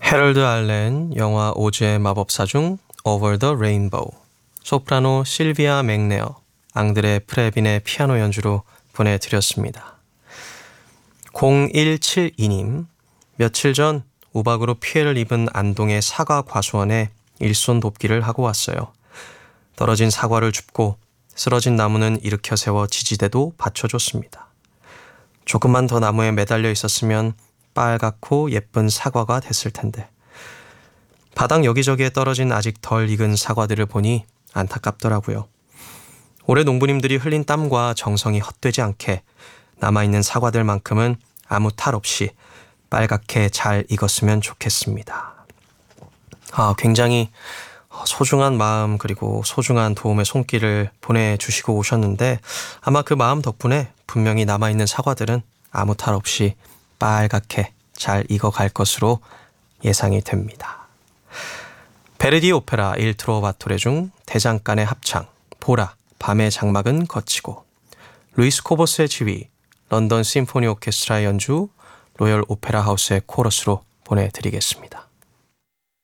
해럴드 알렌 영화 오즈의 마법사 중 Over the Rainbow, 소프라노 실비아 맥네어, 앙드레 프레빈의 피아노 연주로 보내드렸습니다. 0172님, 며칠 전 우박으로 피해를 입은 안동의 사과 과수원에 일손 돕기를 하고 왔어요. 떨어진 사과를 줍고 쓰러진 나무는 일으켜 세워 지지대도 받쳐줬습니다. 조금만 더 나무에 매달려 있었으면 빨갛고 예쁜 사과가 됐을 텐데. 바닥 여기저기에 떨어진 아직 덜 익은 사과들을 보니 안타깝더라고요. 올해 농부님들이 흘린 땀과 정성이 헛되지 않게 남아있는 사과들만큼은 아무 탈 없이 빨갛게 잘 익었으면 좋겠습니다. 굉장히 소중한 마음 그리고 소중한 도움의 손길을 보내주시고 오셨는데, 아마 그 마음 덕분에 분명히 남아있는 사과들은 아무 탈 없이 빨갛게 잘 익어갈 것으로 예상이 됩니다. 베르디 오페라 일 트로바토레 중 대장간의 합창 보라 밤의 장막은 거치고, 루이스 코보스의 지휘, 런던 심포니 오케스트라의 연주, 로열 오페라 하우스의 코러스로 보내드리겠습니다.